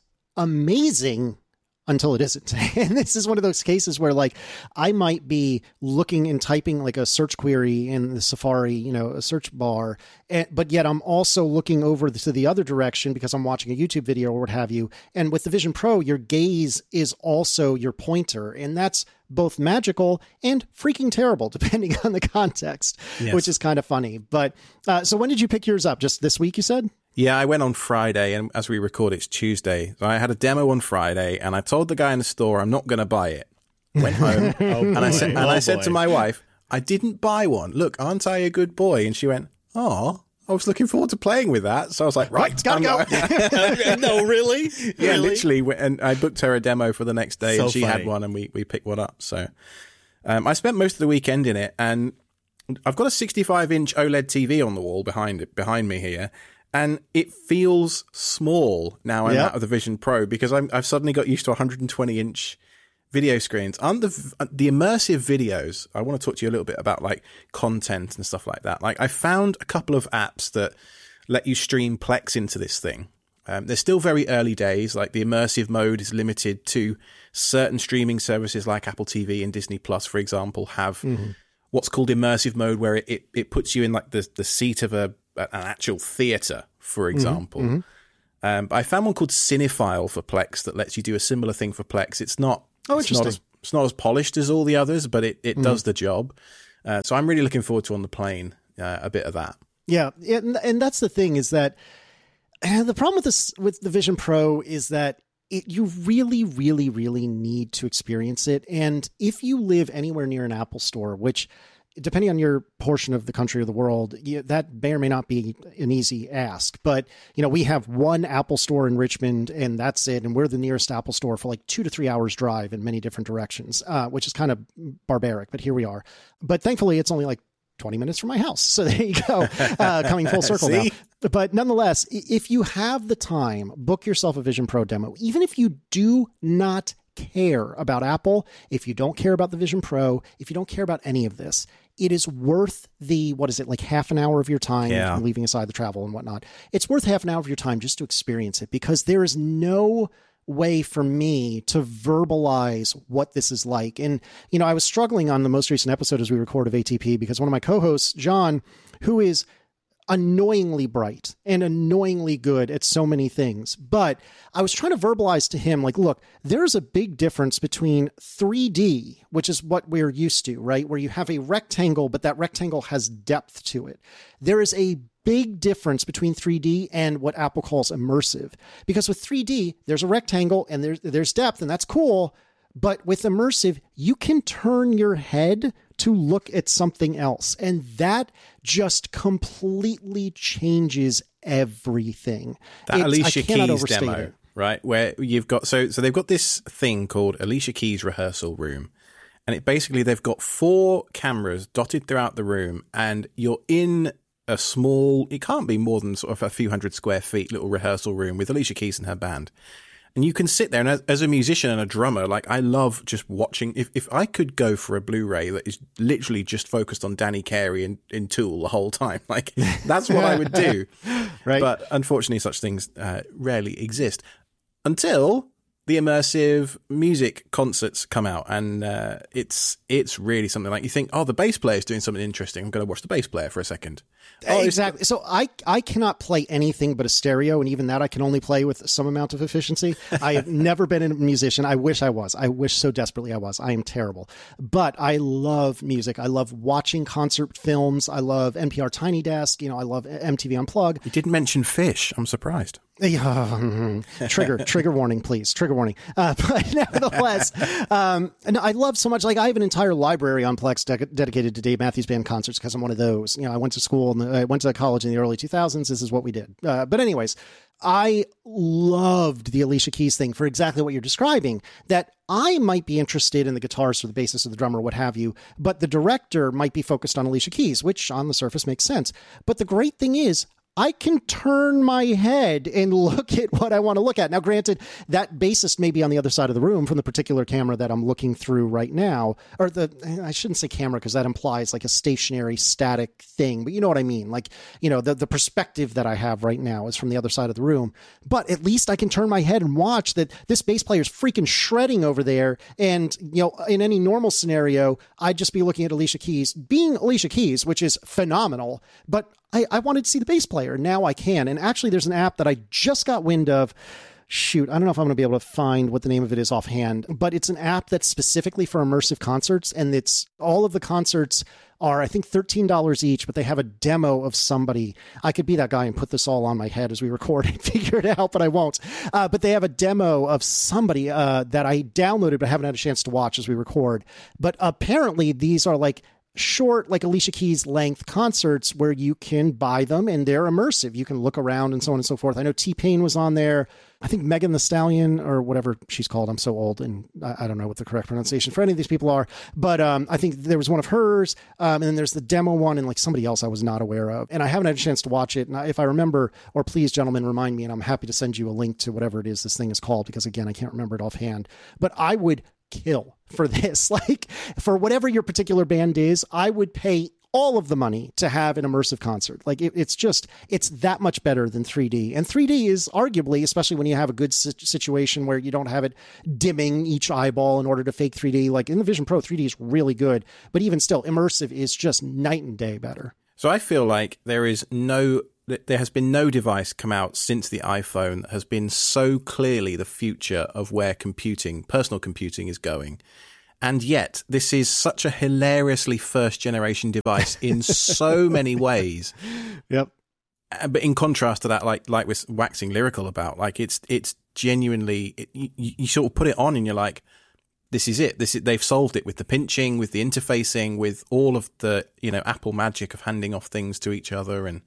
amazing until it isn't. And this is one of those cases where, like, I might be looking and typing like a search query in the Safari, you know, a search bar, but yet I'm also looking over to the other direction because I'm watching a YouTube video or what have you. And with the Vision Pro, your gaze is also your pointer, and that's both magical and freaking terrible, depending on the context, yes. Which is kind of funny. But so when did you pick yours up? Just this week, you said? Yeah, I went on Friday, and as we record, it's Tuesday. So I had a demo on Friday, and I told the guy in the store I'm not going to buy it. Went home, and I said to my wife, I didn't buy one. Look, aren't I a good boy? And she went, oh, I was looking forward to playing with that. So I was like, right, gotta go. No, really? Yeah, Really? literally. And I booked her a demo for the next day, So and she funny. had one, and we picked one up. So I spent most of the weekend in it, and I've got a 65-inch OLED TV on the wall behind me here, and it feels small now I'm out of the Vision Pro because I've suddenly got used to 120-inch video screens. On the immersive videos, I want to talk to you a little bit about like content and stuff like that. Like I found a couple of apps that let you stream Plex into this thing. They're still very early days. Like the immersive mode is limited to certain streaming services like Apple TV and Disney Plus, for example, have what's called immersive mode, where it puts you in like the seat of an actual theater, for example. But I found one called Cinephile for Plex that lets you do a similar thing for Plex. It's not it's not as polished as all the others, but it does the job. So I'm really looking forward to on the plane a bit of that. Yeah, and that's the thing is that the problem with the Vision Pro is that you really, really, really need to experience it. And if you live anywhere near an Apple store, which depending on your portion of the country or the world, that may or may not be an easy ask. But, we have one Apple store in Richmond and that's it. And we're the nearest Apple store for like 2 to 3 hours drive in many different directions, which is kind of barbaric, but here we are. But thankfully it's only like 20 minutes from my house. So there you go, coming full circle now. But nonetheless, if you have the time, book yourself a Vision Pro demo. Even if you do not care about Apple, if you don't care about the Vision Pro, if you don't care about any of this, it is worth like half an hour of your time, leaving aside the travel and whatnot. It's worth half an hour of your time just to experience it, because there is no way for me to verbalize what this is like. And, I was struggling on the most recent episode as we record of ATP because one of my co-hosts, John, who is annoyingly bright and annoyingly good at so many things. But I was trying to verbalize to him, like, look, there's a big difference between 3D, which is what we're used to, right? Where you have a rectangle, but that rectangle has depth to it. There is a big difference between 3D and what Apple calls immersive. Because with 3D, there's a rectangle and there's depth, and that's cool. But with immersive, you can turn your head to look at something else. And that just completely changes everything. That Alicia Keys demo, right? Where you've got, so they've got this thing called Alicia Keys Rehearsal Room. And they've got 4 cameras dotted throughout the room, and you're in a small, it can't be more than sort of a few hundred square feet little rehearsal room with Alicia Keys and her band. And you can sit there, and as a musician and a drummer, like I love just watching. If I could go for a Blu-ray that is literally just focused on Danny Carey in Tool the whole time, like that's what I would do. Right. But unfortunately, such things rarely exist until the immersive music concerts come out, and it's really something like you think, oh, the bass player is doing something interesting. I'm going to watch the bass player for a second. Exactly. So I cannot play anything but a stereo, and even that I can only play with some amount of efficiency. I have never been a musician. I wish I was. I wish so desperately I was. I am terrible. But I love music. I love watching concert films. I love NPR Tiny Desk. I love MTV Unplugged. You didn't mention Fish. I'm surprised. Trigger warning, please. Trigger warning. But nevertheless, and I love so much. Like I have an entire library on Plex dedicated to Dave Matthews Band concerts because I'm one of those. I went to school and I went to college in the early 2000s. This is what we did. But anyways, I loved the Alicia Keys thing for exactly what you're describing, that I might be interested in the guitarist or the bassist or the drummer or what have you, but the director might be focused on Alicia Keys, which on the surface makes sense. But the great thing is, I can turn my head and look at what I want to look at. Now, granted, that bassist may be on the other side of the room from the particular camera that I'm looking through right now. Or I shouldn't say camera because that implies like a stationary, static thing. But you know what I mean? Like, the perspective that I have right now is from the other side of the room. But at least I can turn my head and watch that this bass player is freaking shredding over there. And, in any normal scenario, I'd just be looking at Alicia Keys, being Alicia Keys, which is phenomenal. But I wanted to see the bass player. Now I can. And actually, there's an app that I just got wind of. Shoot, I don't know if I'm going to be able to find what the name of it is offhand, but it's an app that's specifically for immersive concerts. And it's all of the concerts are, I think, $13 each, but they have a demo of somebody. I could be that guy and put this all on my head as we record and figure it out, but I won't. But they have a demo of somebody that I downloaded but haven't had a chance to watch as we record. But apparently these are like short, like Alicia Keys length concerts where you can buy them and they're immersive. You can look around and so on and so forth. I know T-Pain was on there. I think Megan Thee Stallion, or whatever she's called. I'm so old and I don't know what the correct pronunciation for any of these people are. But I think there was one of hers. And then there's the demo one and like somebody else I was not aware of. And I haven't had a chance to watch it. And if I remember, or please, gentlemen, remind me, and I'm happy to send you a link to whatever it is this thing is called, because again, I can't remember it offhand. But I would kill for this. Like, for whatever your particular band is, I would pay all of the money to have an immersive concert. Like, it's that much better than 3D. And 3D is arguably, especially when you have a good situation where you don't have it dimming each eyeball in order to fake 3D. Like in the Vision Pro, 3D is really good, but even still, immersive is just night and day better. So I feel like there has been no device come out since the iPhone that has been so clearly the future of where personal computing is going. And yet this is such a hilariously first generation device in so many ways. Yep. But in contrast to that, like we're waxing lyrical about, like it's genuinely, you sort of put it on and you're like, this is it. They've solved it with the pinching, with the interfacing, with all of the, Apple magic of handing off things to each other. And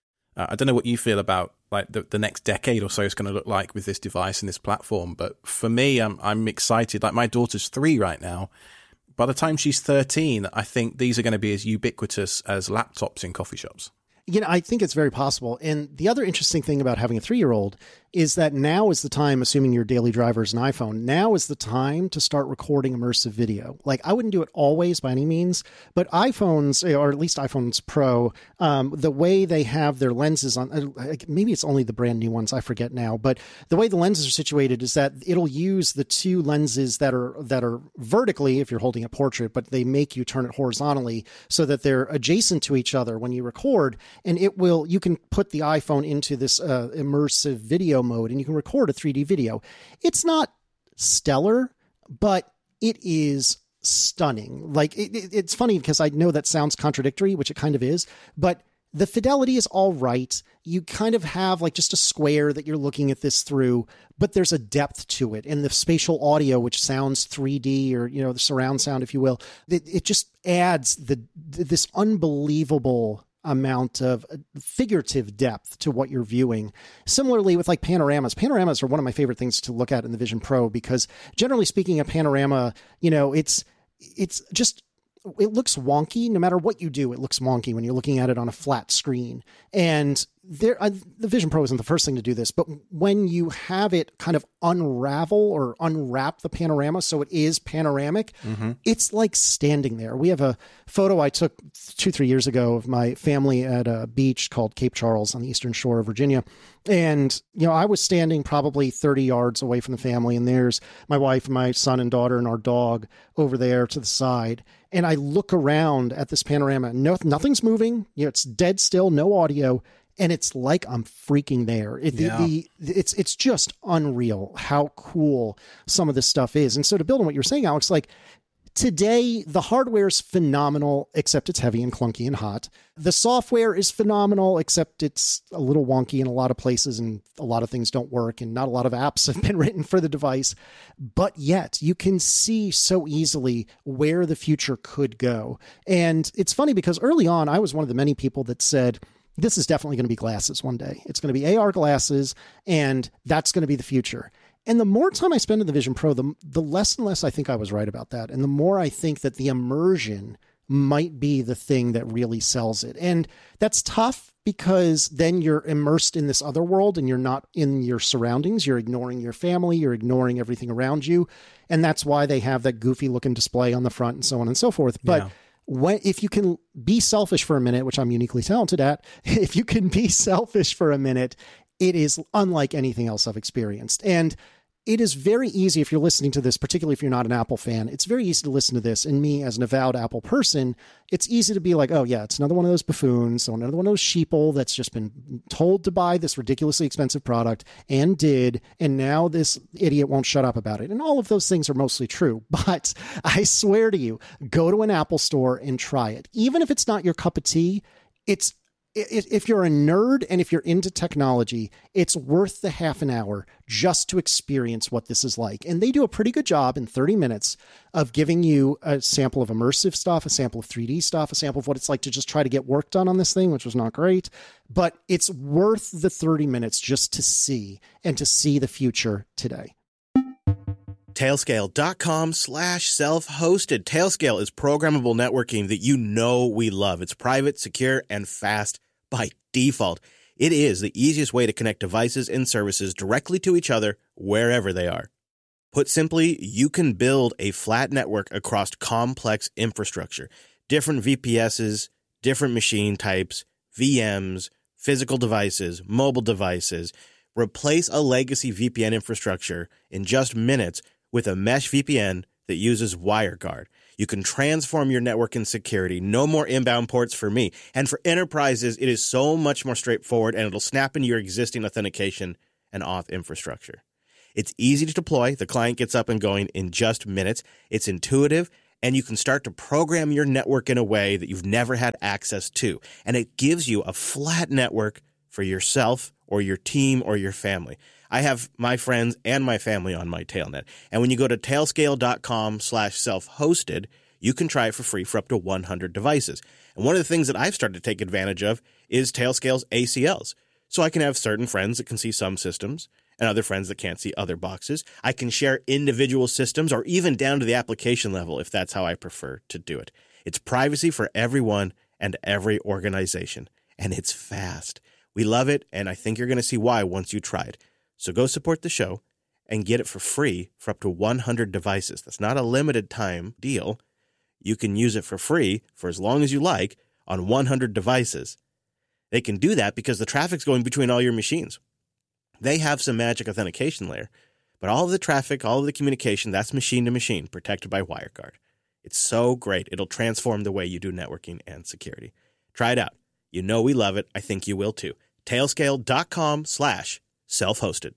I don't know what you feel about like the next decade or so is going to look like with this device and this platform. But for me, I'm excited. Like my daughter's 3 right now. By the time she's 13, I think these are going to be as ubiquitous as laptops in coffee shops. I think it's very possible. And the other interesting thing about having a 3-year-old is that now is the time, assuming your daily driver is an iPhone, now is the time to start recording immersive video. Like, I wouldn't do it always by any means, but iPhones, or at least iPhones Pro, the way they have their lenses on, maybe it's only the brand new ones, I forget now, but the way the lenses are situated is that it'll use the 2 lenses that are vertically, if you're holding a portrait, but they make you turn it horizontally so that they're adjacent to each other when you record. And you can put the iPhone into this immersive video mode and you can record a 3D video. It's not stellar, but it is stunning. Like it's funny because I know that sounds contradictory, which it kind of is, but the fidelity is all right. You kind of have like just a square that you're looking at this through, but there's a depth to it. And the spatial audio, which sounds 3D or, the surround sound, if you will, it just adds this unbelievable amount of figurative depth to what you're viewing. Similarly with like panoramas. Panoramas are one of my favorite things to look at in the Vision Pro because generally speaking, a panorama, it's just, it looks wonky. No matter what you do, it looks wonky when you're looking at it on a flat screen. And the Vision Pro isn't the first thing to do this, but when you have it kind of unravel or unwrap the panorama so it is panoramic, it's like standing there. We have a photo I took 2-3 years ago of my family at a beach called Cape Charles on the eastern shore of Virginia. And, I was standing probably 30 yards away from the family, and there's my wife, my son and daughter, and our dog over there to the side. And I look around at this panorama. Nothing's moving. It's dead still, no audio. And it's like I'm freaking there. It's just unreal how cool some of this stuff is. And so to build on what you're saying, Alex, like today, the hardware is phenomenal, except it's heavy and clunky and hot. The software is phenomenal, except it's a little wonky in a lot of places and a lot of things don't work and not a lot of apps have been written for the device. But yet you can see so easily where the future could go. And it's funny because early on, I was one of the many people that said, this is definitely going to be glasses one day. It's going to be AR glasses, and that's going to be the future. And the more time I spend in the Vision Pro, the less and less I think I was right about that. And the more I think that the immersion might be the thing that really sells it. And that's tough because then you're immersed in this other world and you're not in your surroundings. You're ignoring your family. You're ignoring everything around you. And that's why they have that goofy looking display on the front and so on and so forth. But if you can be selfish for a minute, which I'm uniquely talented at, if you can be selfish for a minute, it is unlike anything else I've experienced. And it is very easy if you're listening to this, particularly if you're not an Apple fan, it's very easy to listen to this. And me as an avowed Apple person, it's easy to be like, oh yeah, it's another one of those buffoons. So another one of those sheeple that's just been told to buy this ridiculously expensive product and did. And now this idiot won't shut up about it. And all of those things are mostly true. But I swear to you, go to an Apple store and try it. Even if it's not your cup of tea, it's if you're a nerd and if you're into technology, it's worth the half an hour just to experience what this is like. And they do a pretty good job in 30 minutes of giving you a sample of immersive stuff, a sample of 3D stuff, a sample of what it's like to just try to get work done on this thing, which was not great. But it's worth the 30 minutes just to see and to see the future today. Tailscale.com/self-hosted. Tailscale is programmable networking that you know we love. It's private, secure, and fast by default. It is the easiest way to connect devices and services directly to each other wherever they are. Put simply, you can build a flat network across complex infrastructure, different VPSs, different machine types, VMs, physical devices, mobile devices. Replace a legacy VPN infrastructure in just minutes with a mesh VPN that uses WireGuard. You can transform your network and security. No more inbound ports for me. And for enterprises, it is so much more straightforward, and it'll snap into your existing authentication and auth infrastructure. It's easy to deploy. The client gets up and going in just minutes. It's intuitive, and you can start to program your network in a way that you've never had access to. And it gives you a flat network for yourself or your team or your family. I have my friends and my family on my Tailnet. And when you go to tailscale.com/self-hosted, you can try it for free for up to 100 devices. And one of the things that I've started to take advantage of is Tailscale's ACLs. So I can have certain friends that can see some systems and other friends that can't see other boxes. I can share individual systems or even down to the application level if that's how I prefer to do it. It's privacy for everyone and every organization. And it's fast. We love it, and I think you're going to see why once you try it. So go support the show and get it for free for up to 100 devices. That's not a limited time deal. You can use it for free for as long as you like on 100 devices. They can do that because the traffic's going between all your machines. They have some magic authentication layer, but all of the traffic, all of the communication, that's machine to machine, protected by WireGuard. It's so great. It'll transform the way you do networking and security. Try it out. You know we love it. I think you will too. Tailscale.com/self-hosted.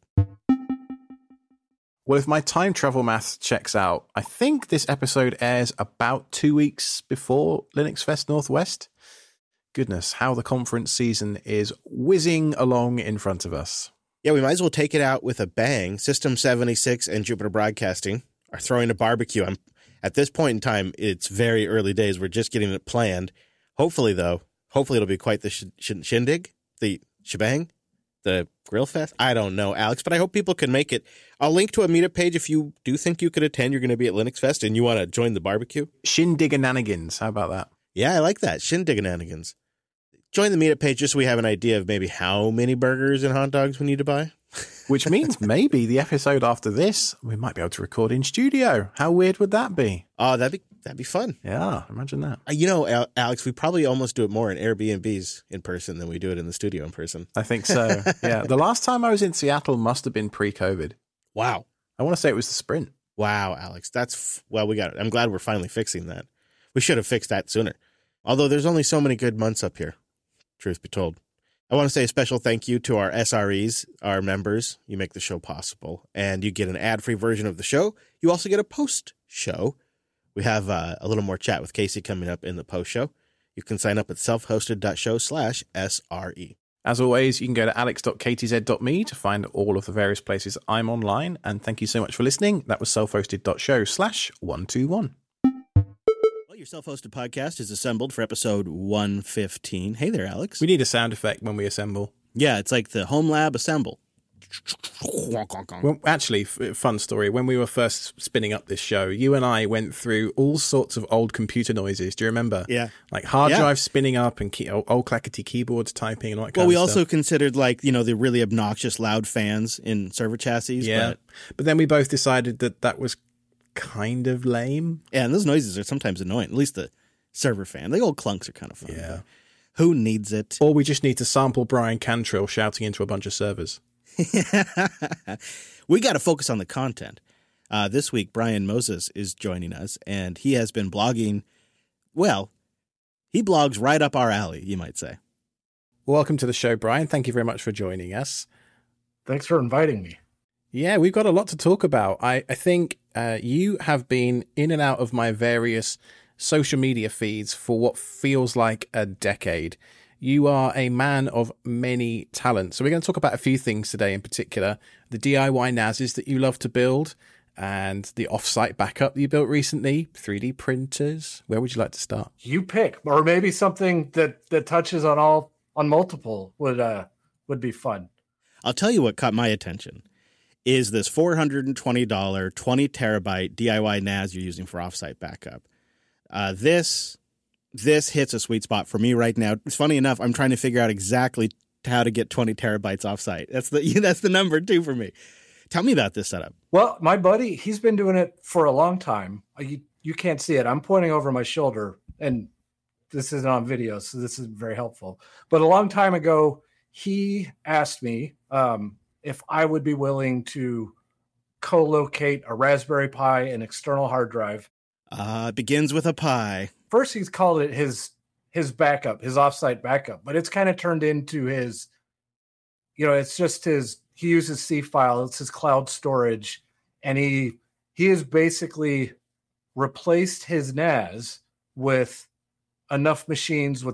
Well, if my time travel math checks out, I think this episode airs about 2 weeks before Linux Fest Northwest. Goodness, how the conference season is whizzing along in front of us. Yeah, we might as well take it out with a bang. System 76 and Jupiter Broadcasting are throwing a barbecue. At this point in time, it's very early days. We're just getting it planned. Hopefully it'll be quite the shindig, the shebang, the grill fest. I don't know, Alex, but I hope people can make it. I'll link to a meetup page if you do think you could attend. You're going to be at Linux Fest and you want to join the barbecue. Shindigananigans. How about that? Yeah, I like that. Shindigananigans. Join the meetup page just so we have an idea of maybe how many burgers and hot dogs we need to buy. Which means maybe the episode after this, we might be able to record in studio. How weird would that be? Oh, that'd be fun. Yeah, imagine that. You know, Alex, we probably almost do it more in Airbnbs in person than we do it in the studio in person. I think so. Yeah. The last time I was in Seattle must have been pre-COVID. Wow. I want to say it was the Sprint. Wow, Alex. We got it. I'm glad we're finally fixing that. We should have fixed that sooner. Although there's only so many good months up here, truth be told. I want to say a special thank you to our SREs, our members. You make the show possible, and you get an ad-free version of the show. You also get a post-show. We have a little more chat with Casey coming up in the post-show. You can sign up at selfhosted.show/SRE. As always, you can go to alex.ktz.me to find all of the various places I'm online. And thank you so much for listening. That was selfhosted.show/121. Your self-hosted podcast is assembled for episode 115. Hey there, Alex. We need a sound effect when we assemble. Yeah, it's like the home lab assemble. Well, actually, fun story. When we were first spinning up this show, you and I went through all sorts of old computer noises. Do you remember? Yeah. Like hard drive spinning up and old clackety keyboards typing and all that kind of stuff. Well, we also considered the really obnoxious loud fans in server chassis. Yeah. But then we both decided that was kind of lame. Yeah, and those noises are sometimes annoying. At least the server fan. The old clunks are kind of fun. Yeah. Who needs it? Or we just need to sample Brian Cantrill shouting into a bunch of servers. We got to focus on the content. This week, Brian Moses is joining us, and he has been blogging. Well, he blogs right up our alley, you might say. Welcome to the show, Brian. Thank you very much for joining us. Thanks for inviting me. Yeah, we've got a lot to talk about. I think you have been in and out of my various social media feeds for what feels like a decade. You are a man of many talents. So we're going to talk about a few things today in particular. The DIY NASs that you love to build and the offsite backup that you built recently, 3D printers. Where would you like to start? You pick, or maybe something that touches on multiple would be fun. I'll tell you what caught my attention is this $420 20 terabyte DIY NAS you're using for offsite backup. This hits a sweet spot for me right now. It's funny enough, I'm trying to figure out exactly how to get 20 terabytes offsite. That's the number too for me. Tell me about this setup. Well, my buddy, he's been doing it for a long time. You can't see it. I'm pointing over my shoulder, and this isn't on video, so this is very helpful. But a long time ago, he asked me if I would be willing to co-locate a Raspberry Pi, an external hard drive. It begins with a pi. First, he's called it his backup, his offsite backup, but it's kind of turned into his, it's just he uses C file. It's his cloud storage. And he has basically replaced his NAS with enough machines with